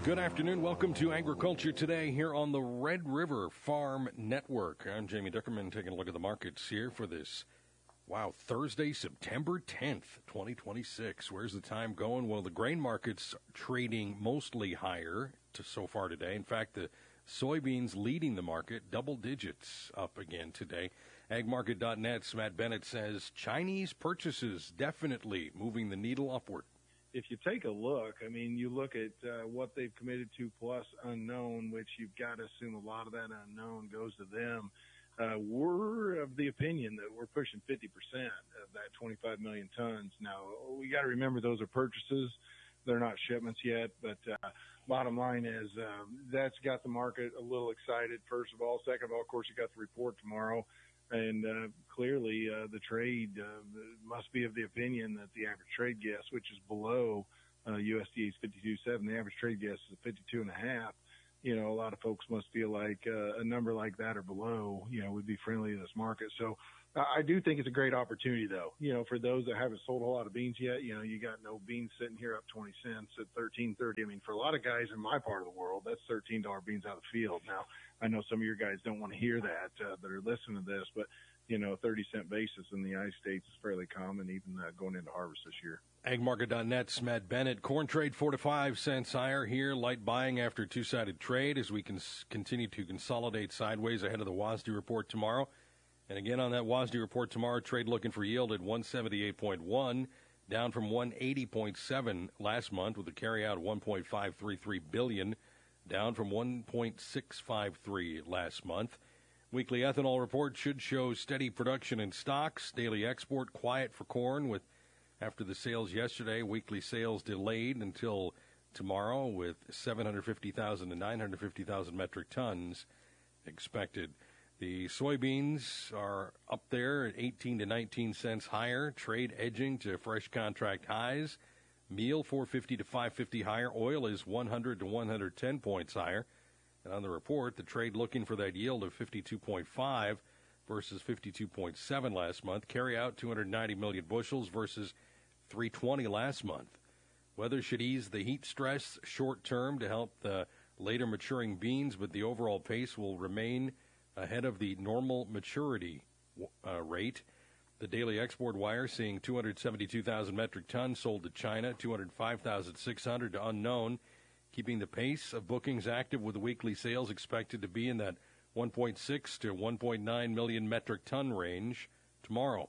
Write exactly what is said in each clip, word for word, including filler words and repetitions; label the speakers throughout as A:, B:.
A: Good afternoon. Welcome to Agriculture Today here on the Red River Farm Network. I'm Jamie Dickerman taking a look at the markets here for this, wow, Thursday, September tenth, twenty twenty-six. Where's the time going? Well, the grain market's trading mostly higher to so far today. In fact, the soybeans leading the market, double digits up again today. ag market dot net's Matt Bennett says Chinese purchases definitely moving the needle upward.
B: If you take a look, I mean, you look at uh, what they've committed to plus unknown, which you've got to assume a lot of that unknown goes to them. Uh, we're of the opinion that we're pushing fifty percent of that twenty-five million tons. Now, we got to remember those are purchases. They're not shipments yet, but uh, bottom line is um, that's got the market a little excited, first of all. Second of all, of course, you got the report tomorrow. And uh, clearly, uh, the trade uh, must be of the opinion that the average trade guess, which is below uh, U S D A's fifty-two point seven, the average trade guess is fifty-two and a half. You know, a lot of folks must feel like uh, a number like that or below, you know, would be friendly to this market. So uh, I do think it's a great opportunity, though. You know, for those that haven't sold a whole lot of beans yet, you know, you got no beans sitting here up twenty cents at thirteen thirty. I mean, for a lot of guys in my part of the world, that's thirteen dollar beans out of the field. Now, I know some of your guys don't want to hear that uh, that are listening to this, but, you know, thirty cent basis in the United States is fairly common, even uh, going into harvest this year.
A: ag market dot net's Matt Bennett. Corn trade four to five cents higher here. Light buying after two-sided trade as we can continue to consolidate sideways ahead of the W A S D report tomorrow. And again, on that W A S D report tomorrow, trade looking for yield at one seventy-eight point one, down from one eighty point seven last month, with a carryout of one point five three three billion dollars, down from one point six five three last month. Weekly ethanol report should show steady production in stocks. Daily export quiet for corn with after the sales yesterday. Weekly sales delayed until tomorrow with seven hundred fifty thousand to nine hundred fifty thousand metric tons expected. The soybeans are up there at eighteen to nineteen cents higher. Trade edging to fresh contract highs. Meal four fifty to five fifty higher. Oil is one hundred to one hundred ten points higher. And on the report, the trade looking for that yield of fifty-two point five versus fifty-two point seven last month. Carry out two hundred ninety million bushels versus three twenty last month. Weather should ease the heat stress short term to help the later maturing beans, but the overall pace will remain ahead of the normal maturity uh, rate. The daily export wire seeing two hundred seventy-two thousand metric tons sold to China, two hundred five thousand six hundred to unknown, keeping the pace of bookings active with the weekly sales expected to be in that one point six to one point nine million metric ton range tomorrow.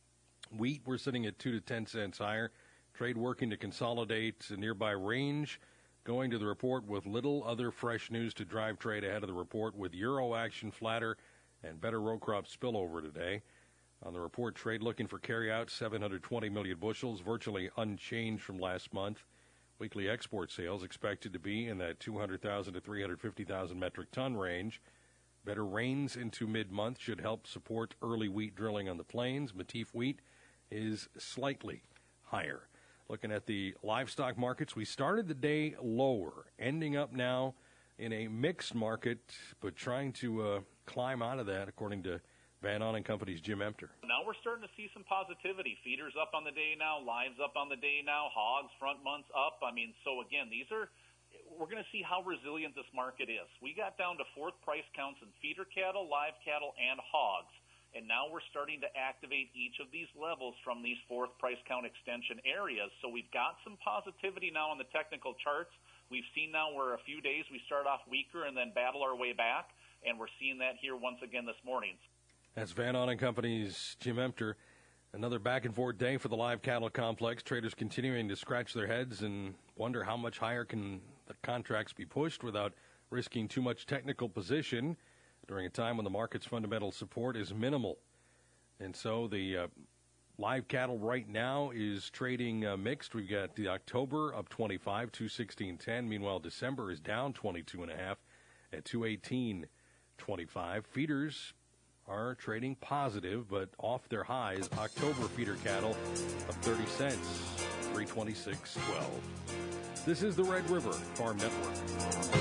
A: Wheat, we're sitting at two to ten cents higher. Trade working to consolidate a nearby range. Going to the report with little other fresh news to drive trade ahead of the report, with Euro action flatter and better row crop spillover today. On the report, trade looking for carryout seven hundred twenty million bushels, virtually unchanged from last month. Weekly export sales expected to be in that two hundred thousand to three hundred fifty thousand metric ton range. Better rains into mid-month should help support early wheat drilling on the plains. Matif wheat is slightly higher. Looking at the livestock markets, we started the day lower, ending up now in a mixed market, but trying to uh, climb out of that, according to Van On and Company's Jim Emter.
C: Now we're starting to see some positivity. Feeders up on the day now, lives up on the day now, hogs front months up. I mean, so again, these are, we're going to see how resilient this market is. We got down to fourth price counts in feeder cattle, live cattle, and hogs. And now we're starting to activate each of these levels from these fourth price count extension areas. So we've got some positivity now on the technical charts. We've seen now where a few days we start off weaker and then battle our way back. And we're seeing that here once again this morning.
A: That's Van On and Company's Jim Emter. Another back-and-forth day for the live cattle complex. Traders continuing to scratch their heads and wonder how much higher can the contracts be pushed without risking too much technical position during a time when the market's fundamental support is minimal. And so the uh, live cattle right now is trading uh, mixed. We've got the October up twenty-five, two sixteen ten. Meanwhile, December is down twenty-two and a half at two eighteen twenty-five. Feeders are trading positive, but off their highs. October feeder cattle up thirty cents, three twenty-six twelve. This is the Red River Farm Network.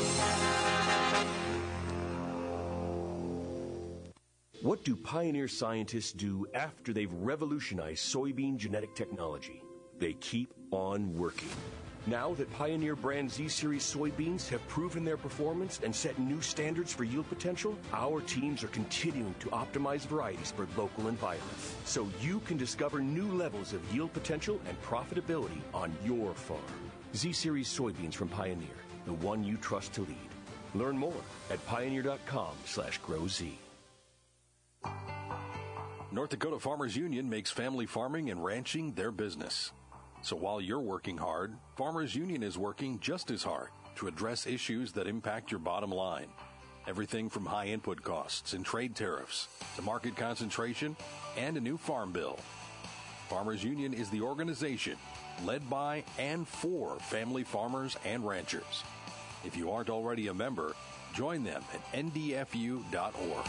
D: What do pioneer scientists do after they've revolutionized soybean genetic technology? They keep on working. Now that Pioneer brand Z-Series soybeans have proven their performance and set new standards for yield potential, our teams are continuing to optimize varieties for local environments, so you can discover new levels of yield potential and profitability on your farm. Z-Series soybeans from Pioneer, the one you trust to lead. Learn more at pioneer.com slash growz.
A: North Dakota Farmers Union makes family farming and ranching their business. So while you're working hard, Farmers Union is working just as hard to address issues that impact your bottom line. Everything from high input costs and trade tariffs to market concentration and a new farm bill. Farmers Union is the organization led by and for family farmers and ranchers. If you aren't already a member, join them at N D F U dot org.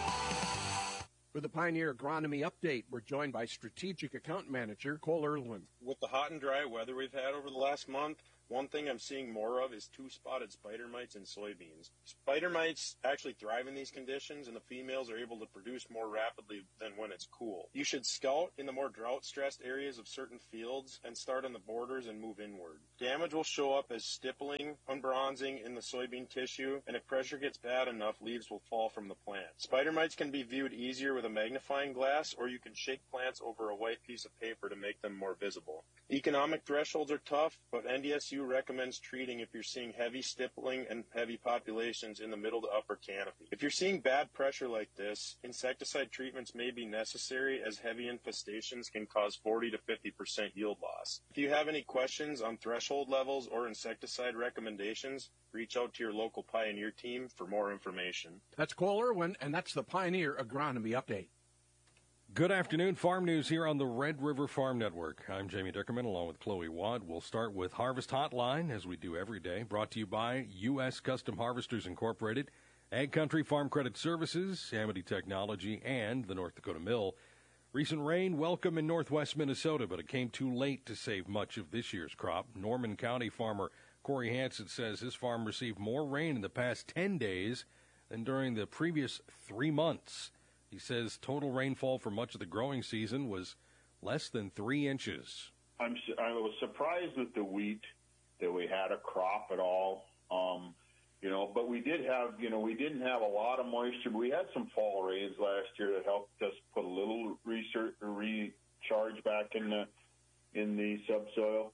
E: For the Pioneer Agronomy Update, we're joined by Strategic Account Manager Cole Irwin.
F: With the hot and dry weather we've had over the last month, one thing I'm seeing more of is two-spotted spider mites in soybeans. Spider mites actually thrive in these conditions, and the females are able to produce more rapidly than when it's cool. You should scout in the more drought-stressed areas of certain fields and start on the borders and move inward. Damage will show up as stippling, unbronzing in the soybean tissue, and if pressure gets bad enough, leaves will fall from the plant. Spider mites can be viewed easier with a magnifying glass, or you can shake plants over a white piece of paper to make them more visible. Economic thresholds are tough, but N D S U recommends treating if you're seeing heavy stippling and heavy populations in the middle to upper canopy. If you're seeing bad pressure like this, insecticide treatments may be necessary, as heavy infestations can cause forty to fifty percent yield loss. If you have any questions on threshold levels or insecticide recommendations, reach out to your local Pioneer team for more information.
E: That's Cole Irwin, and that's the Pioneer Agronomy Update.
A: Good afternoon. Farm News here on the Red River Farm Network. I'm Jamie Dickerman along with Chloe Watt. We'll start with Harvest Hotline, as we do every day, brought to you by U S Custom Harvesters Incorporated, Ag Country Farm Credit Services, Amity Technology, and the North Dakota Mill. Recent rain welcome in northwest Minnesota, but it came too late to save much of this year's crop. Norman County farmer Corey Hansen says his farm received more rain in the past ten days than during the previous three months. He says total rainfall for much of the growing season was less than three inches.
G: I'm, I was surprised with the wheat that we had a crop at all, um, you know, but we did have, you know, we didn't have a lot of moisture. But we had some fall rains last year that helped us put a little research, recharge back in the in the subsoil.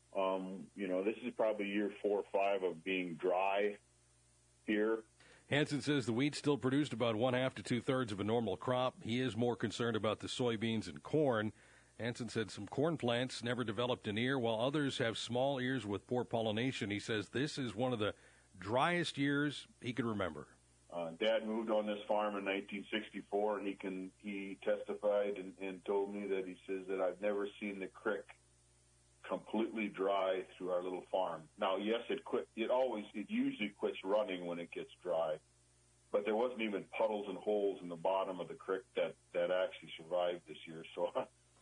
G: Um, you know, this is probably year four or five of being dry here.
A: Hansen says the wheat still produced about one-half to two-thirds of a normal crop. He is more concerned about the soybeans and corn. Hansen said some corn plants never developed an ear, while others have small ears with poor pollination. He says this is one of the driest years he can remember.
G: Uh, Dad moved on this farm in nineteen sixty-four, and he can he testified and, and told me that he says that I've never seen the creek completely dry through our little farm. Now, yes, it quit. It always, it usually quits running when it gets dry, but there wasn't even puddles and holes in the bottom of the creek that, that actually survived this year. So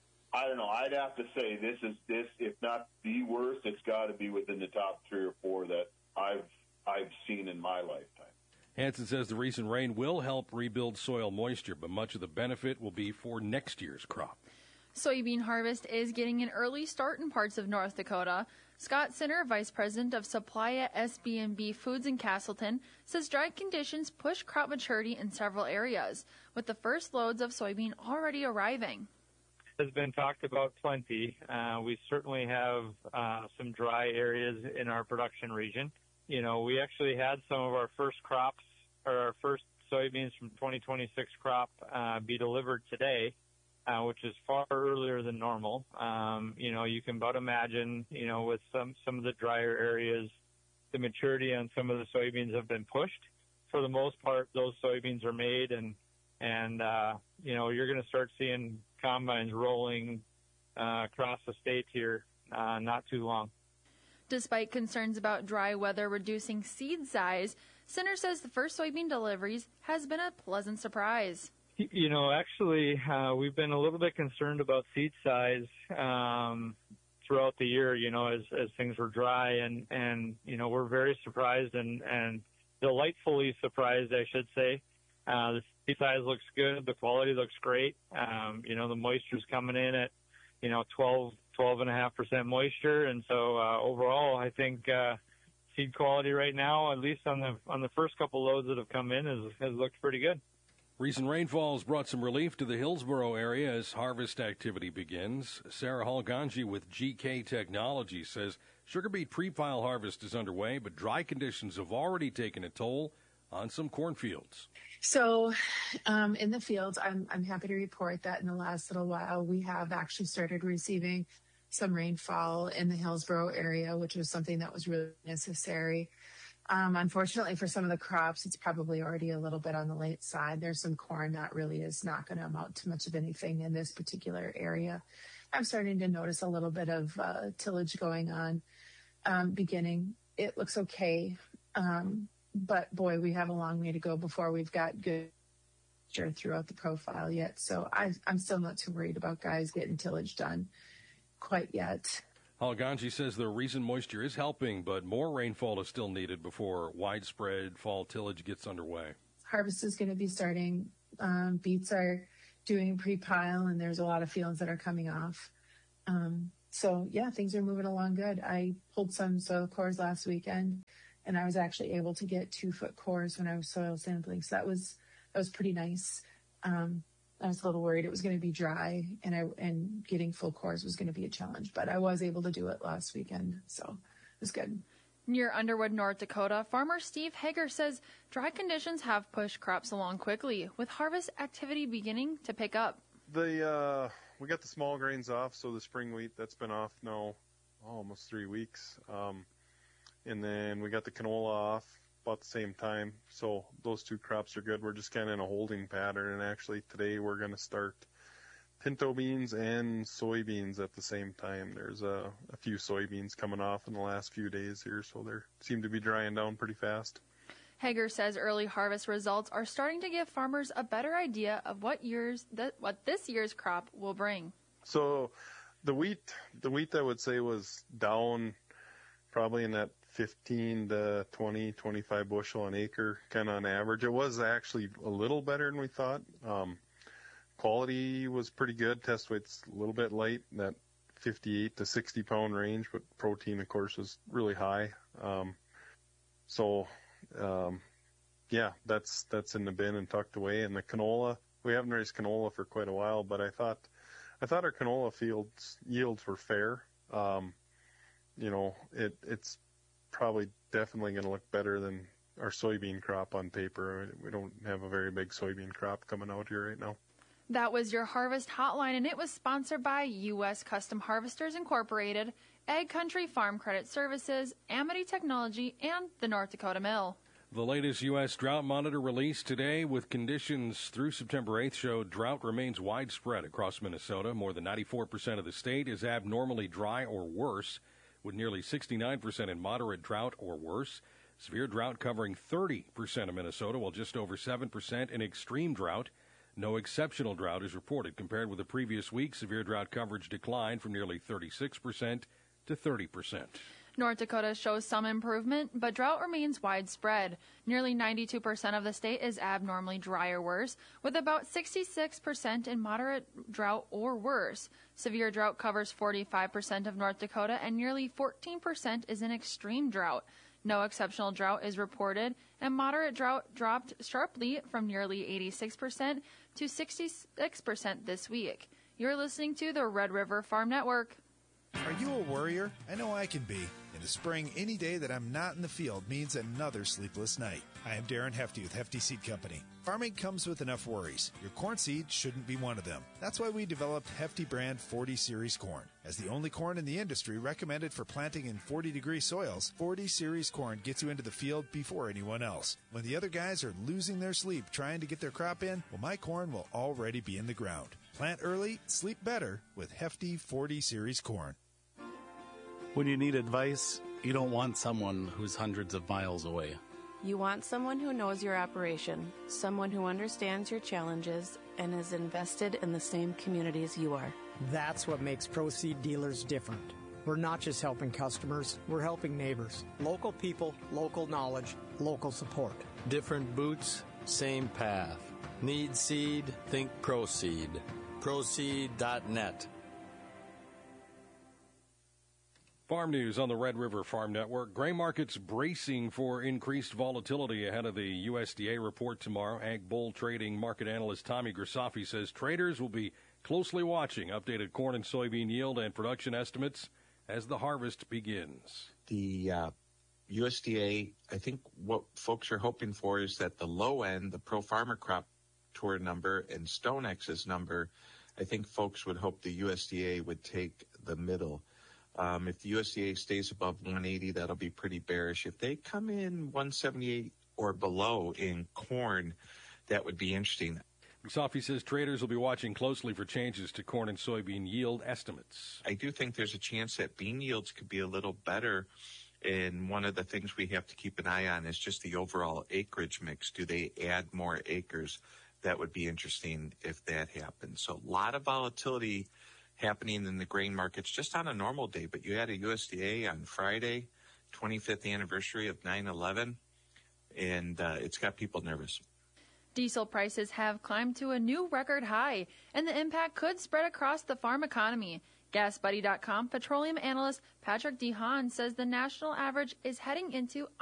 G: I don't know. I'd have to say this is this, if not the worst, it's got to be within the top three or four that I've I've seen in my lifetime.
A: Hansen says the recent rain will help rebuild soil moisture, but much of the benefit will be for next year's crop.
H: Soybean harvest is getting an early start in parts of North Dakota. Scott Sinner, Vice President of Supply at S B and B Foods in Castleton, says dry conditions push crop maturity in several areas, with the first loads of soybean already arriving.
I: Has been talked about plenty. Uh, we certainly have uh, some dry areas in our production region. You know, we actually had some of our first crops, or our first soybeans from twenty twenty-six crop uh, be delivered today. Uh, which is far earlier than normal. Um, you know, you can but imagine, you know, with some, some of the drier areas, the maturity on some of the soybeans have been pushed. For the most part, those soybeans are made, and, and uh, you know, you're going to start seeing combines rolling uh, across the state here uh, not too long.
H: Despite concerns about dry weather reducing seed size, Sinner says the first soybean deliveries has been a pleasant surprise.
I: You know, actually, uh, we've been a little bit concerned about seed size um, throughout the year, you know, as, as things were dry. And, and, you know, we're very surprised and, and delightfully surprised, I should say. Uh, the seed size looks good. The quality looks great. Um, you know, the moisture's coming in at, you know, twelve, twelve point five percent moisture. And so uh, overall, I think uh, seed quality right now, at least on the on the first couple loads that have come in, is, has looked pretty good.
A: Recent rainfalls brought some relief to the Hillsboro area as harvest activity begins. Sarah Halganji with G K Technology says sugar beet pre-pile harvest is underway, but dry conditions have already taken a toll on some cornfields.
J: So um, in the fields, I'm, I'm happy to report that in the last little while, we have actually started receiving some rainfall in the Hillsboro area, which was something that was really necessary. Um, unfortunately, for some of the crops, it's probably already a little bit on the late side. There's some corn that really is not going to amount to much of anything in this particular area. I'm starting to notice a little bit of uh, tillage going on um, beginning. It looks okay, um, but boy, we have a long way to go before we've got good moisture throughout the profile yet. So I, I'm still not too worried about guys getting tillage done quite yet.
A: Halganji says the recent moisture is helping, but more rainfall is still needed before widespread fall tillage gets underway.
J: Harvest is going to be starting. Um, beets are doing pre-pile, and there's a lot of fields that are coming off. Um, so, yeah, things are moving along good. I pulled some soil cores last weekend, and I was actually able to get two-foot cores when I was soil sampling. So that was that was pretty nice. Um, I was a little worried it was going to be dry, and I and getting full cores was going to be a challenge, but I was able to do it last weekend, so it was good.
H: Near Underwood, North Dakota, farmer Steve Hager says dry conditions have pushed crops along quickly, with harvest activity beginning to pick up.
K: The uh, we got the small grains off, so the spring wheat that's been off now oh, almost three weeks, um, and then we got the canola off about the same time, so those two crops are good. We're just kind of in a holding pattern, and actually today we're going to start pinto beans and soybeans at the same time. There's a, a few soybeans coming off in the last few days here, so they seem to be drying down pretty fast.
H: Hager says early harvest results are starting to give farmers a better idea of what years th- what this year's crop will bring.
K: So the wheat, the wheat I would say was down probably in that fifteen to twenty, twenty-five bushel an acre, kind of on average. It was actually a little better than we thought. Um, quality was pretty good. Test weight's a little bit light, in that fifty-eight to sixty pound range, but protein, of course, was really high. Um, so, um, yeah, that's that's in the bin and tucked away. And the canola, we haven't raised canola for quite a while, but I thought I thought our canola fields yields were fair. Um, you know, it it's probably definitely going to look better than our soybean crop on paper. We don't have a very big soybean crop coming out here right now.
H: That was your Harvest Hotline, and it was sponsored by U S Custom Harvesters Incorporated, Ag Country Farm Credit Services, Amity Technology, and the North Dakota Mill.
A: The latest U S Drought Monitor released today with conditions through September eighth showed drought remains widespread across Minnesota. More than ninety-four percent of the state is abnormally dry or worse, with nearly sixty-nine percent in moderate drought or worse. Severe drought covering thirty percent of Minnesota, while just over seven percent in extreme drought. No exceptional drought is reported. Compared with the previous week, severe drought coverage declined from nearly thirty-six percent to thirty percent.
H: North Dakota shows some improvement, but drought remains widespread. Nearly ninety-two percent of the state is abnormally dry or worse, with about sixty-six percent in moderate drought or worse. Severe drought covers forty-five percent of North Dakota, and nearly fourteen percent is in extreme drought. No exceptional drought is reported, and moderate drought dropped sharply from nearly eighty-six percent to sixty-six percent this week. You're listening to the Red River Farm Network.
L: Are you a worrier? I know I can be. In the spring, any day that I'm not in the field means another sleepless night. I am Darren Hefty with Hefty Seed Company. Farming comes with enough worries. Your corn seed shouldn't be one of them. That's why we developed Hefty brand forty series corn. As the only corn in the industry recommended for planting in forty degree soils, forty series corn gets you into the field before anyone else. When the other guys are losing their sleep trying to get their crop in, well, my corn will already be in the ground. Plant early, sleep better with Hefty forty series corn.
M: When you need advice, you don't want someone who's hundreds of miles away.
N: You want someone who knows your operation, someone who understands your challenges and is invested in the same community as you are.
O: That's what makes Proseed dealers different. We're not just helping customers, we're helping neighbors. Local people, local knowledge, local support.
P: Different boots, same path. Need seed? Think Proseed. Proseed dot net.
A: Farm news on the Red River Farm Network. Grain markets bracing for increased volatility ahead of the U S D A report tomorrow. Ag Bull Trading market analyst Tommy Grisafi says traders will be closely watching updated corn and soybean yield and production estimates as the harvest begins.
Q: The uh, U S D A, I think what folks are hoping for is that the low end, the pro farmer crop tour number and StoneX's number, I think folks would hope the U S D A would take the middle. Um, if the U S D A stays above one eighty, that'll be pretty bearish. If they come in one seventy-eight or below in corn, that would be interesting.
A: Grisafi says traders will be watching closely for changes to corn and soybean yield estimates.
Q: I do think there's a chance that bean yields could be a little better. And one of the things we have to keep an eye on is just the overall acreage mix. Do they add more acres? That would be interesting if that happens. So a lot of volatility happening in the grain markets just on a normal day. But you had a U S D A on Friday, twenty-fifth anniversary of nine eleven, and uh, it's got people nervous.
H: Diesel prices have climbed to a new record high, and the impact could spread across the farm economy. Gas Buddy dot com petroleum analyst Patrick DeHaan says the national average is heading into